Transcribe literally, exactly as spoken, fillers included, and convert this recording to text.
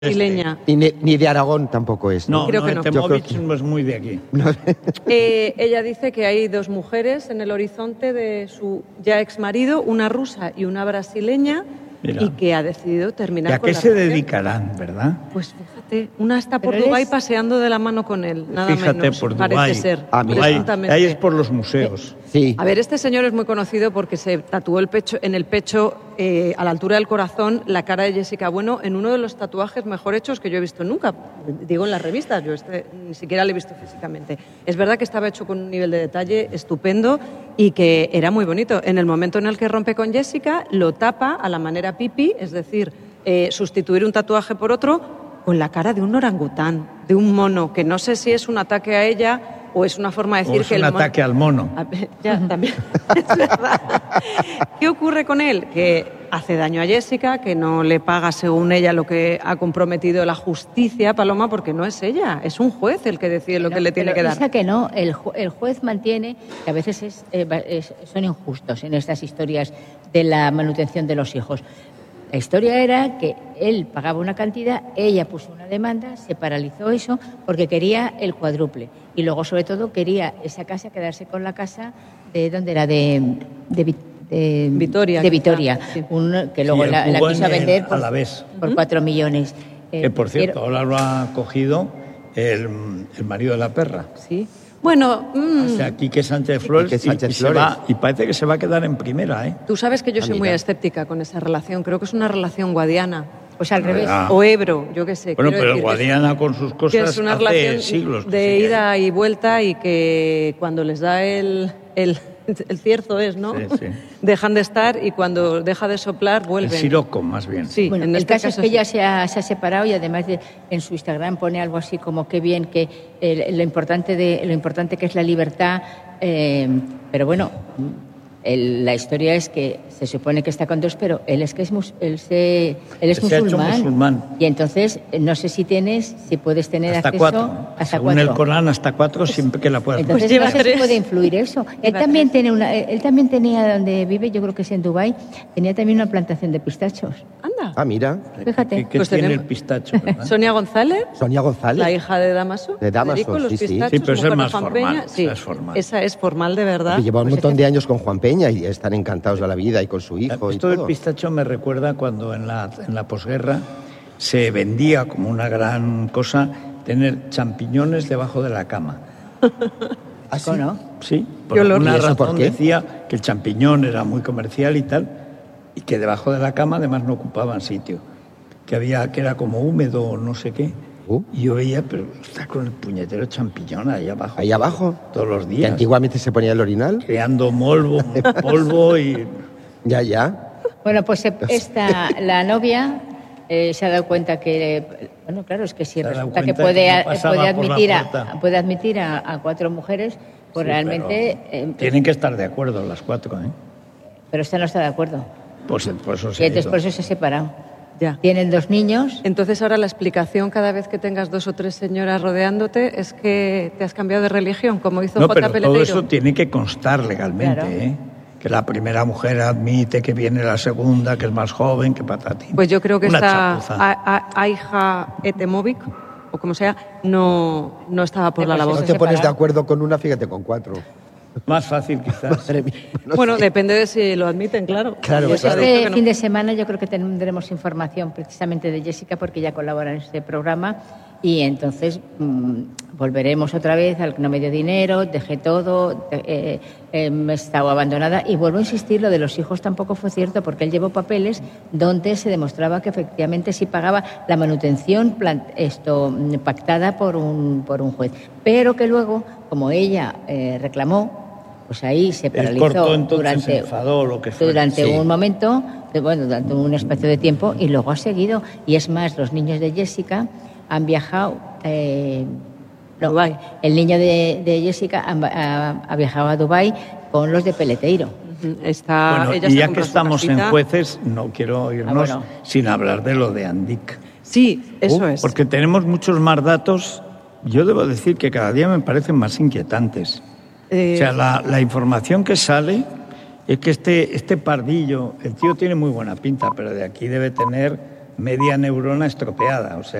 brasileña. Y ni, ni de Aragón tampoco es. No, Creo no, que no. Temovich Yo creo que- no es muy de aquí. Eh, ella dice que hay dos mujeres en el horizonte de su ya ex marido, una rusa y una brasileña, Mira. y que ha decidido terminar ¿Y a con qué la se relación. dedicarán, verdad? Pues fíjate, una está por Pero él Dubái es- paseando de la mano con él, nada Fíjate, menos, por parece Dubái. ser. Ah, mira. Ahí, presuntamente. ahí es por los museos. Sí. A ver, este señor es muy conocido porque se tatuó el pecho, en el pecho, eh, a la altura del corazón, la cara de Jessica Bueno en uno de los tatuajes mejor hechos que yo he visto nunca. Digo en las revistas, yo este ni siquiera lo he visto físicamente. Es verdad que estaba hecho con un nivel de detalle estupendo y que era muy bonito. En el momento en el que rompe con Jessica, lo tapa a la manera Pipi, es decir, eh, sustituir un tatuaje por otro con la cara de un orangután, de un mono, que no sé si es un ataque a ella o es una forma de O decir es que un el mono... ataque al mono. A ver, ya, también. Es verdad. ¿Qué ocurre con él? Que hace daño a Jessica, que no le paga según ella lo que ha comprometido la justicia, Paloma, porque no es ella, es un juez el que decide lo Pero- que le tiene pero que dar. Isa, que no, el, ju- el juez mantiene que a veces es, eh, va- es- son injustos en estas historias de la manutención de los hijos. La historia era que él pagaba una cantidad, ella puso una demanda, se paralizó eso porque quería el cuádruple. Y luego, sobre todo, quería esa casa, quedarse con la casa de, ¿dónde era? De, de, Vi- de Vitoria, De Vitoria, quizá, sí. un- que luego Sí, la, el la jugó quiso en el vender por, Alavés. por cuatro millones. Eh, Que, por cierto, pero- ahora lo ha cogido el, el marido de la perra. Sí. Bueno, mm, O sea, Quique Sánchez Flores, Quique y- Sánchez y, se Flores. va, y parece que se va a quedar en primera, ¿eh? tú sabes que yo Ah, soy muy mira. escéptica con esa relación. Creo que es una relación guadiana. Pues al revés. Ah. O Ebro, yo qué sé. Bueno, quiero pero decir, Guadiana con sus que cosas es una hace relación siglos. que de sigue ahí. ida y vuelta y que cuando les da el, el, el cierzo es, ¿no? Sí, sí. Dejan de estar y cuando deja de soplar El vuelven. siroco, más bien. Sí, Bueno, en el este caso, es que sí. ella se ha, se ha separado y además de- en su Instagram pone algo así como qué bien que eh, lo importante de lo importante que es la libertad, eh, pero bueno, el- la historia es que se supone que está con dos, pero él es que es mus- él se, él es Se ha hecho musulmán, musulmán. y entonces eh, no sé si tienes si puedes tener Hasta acceso cuatro. hasta Según cuatro. el Corán, hasta cuatro siempre que la puedas Entonces Pues lleva no sé tres. si puede influir eso. Él Lleva también tres. tiene una, él también tenía donde vive, yo creo que es en Dubái, tenía también una plantación de pistachos. Anda. Ah, mira. Fíjate. Que, que Pues tiene tenemos- el pistacho, ¿verdad? Sonia González, Sonia González. la hija de Damaso. De Damaso, Federico, los sí, sí. pistachos, Sí, pero esa es mujer de más Juan formal, Peña. Sí, esa es formal. esa es formal de verdad. Que lleva un Pues montón este- de años con Juan Peña y están encantados de la vida y con su hijo y Esto del todo. pistacho me recuerda cuando en la, en la posguerra se vendía como una gran cosa tener champiñones debajo de la cama. ¿Ah, sí? ¿O no? Sí, por Qué olor. alguna ¿Y eso por razón qué? decía que el champiñón era muy comercial y tal, y que debajo de la cama además no ocupaban sitio, que había que era como húmedo o no sé qué. Uh. Y yo veía, pero está con el puñetero champiñón ahí abajo. Ahí abajo. Todos los Que días. antiguamente se ponía el orinal. Creando molvo, polvo y... Ya, ya. Bueno, pues eh, esta, la novia eh, se ha dado cuenta que, bueno, claro, es que si Se ha dado resulta que cuenta puede, que no eh, pasaba puede por la admitir, a, puerta. puede admitir a, a cuatro mujeres, pues Sí, realmente... pero eh, tienen que estar de acuerdo las cuatro, ¿eh? pero esta no está de acuerdo. Pues por eso Y se ha entonces ido. por eso se ha separado. Ya. Tienen dos niños. Entonces ahora la explicación cada vez que tengas dos o tres señoras rodeándote es que te has cambiado de religión, como hizo No, J. pero todo Peleteiro. eso tiene que constar legalmente, Claro. ¿eh? Que la primera mujer admite que viene la segunda, que es más joven, que patatín. Pues yo creo que Una esta chapuza. a- a- Aija Etemovic, o como sea, no, no estaba por la Pues labor. No eso te pones de separado. acuerdo con una, fíjate, con cuatro. Más fácil quizás. Madre mía. No Bueno, sé. depende de si lo admiten, claro. Claro, Pues claro. este Este que no. fin de semana yo creo que tendremos información precisamente de Jessica porque ella colabora en este programa y entonces mm, volveremos otra vez al que no me dio dinero, dejé todo, eh, eh, me estaba abandonada y vuelvo a insistir, lo de los hijos tampoco fue cierto porque él llevó papeles donde se demostraba que efectivamente sí pagaba la manutención plan- esto mm, pactada por un, por un juez, pero que luego, como ella eh, reclamó, pues ahí se El paralizó corto entonces durante, se enfadó, lo que fue. durante Sí. un momento, de- bueno, durante un espacio de tiempo y luego ha seguido. Y es más, los niños de Jessica han viajado. Eh, no, Dubái. el niño de, de Jessica ha, ha- ha viajado a Dubái con los de Peleteiro. Ujú, Está, Bueno, ella y se ya compró que su estamos en casita. jueces, no quiero irnos Ah, bueno. sin hablar de lo de Andic. Sí, eso Uh, es. Porque tenemos muchos más datos. Yo debo decir que cada día me parecen más inquietantes. Eh, O sea, la, la información que sale es que este, este pardillo, el tío tiene muy buena pinta, pero de aquí debe tener media neurona estropeada. O sea,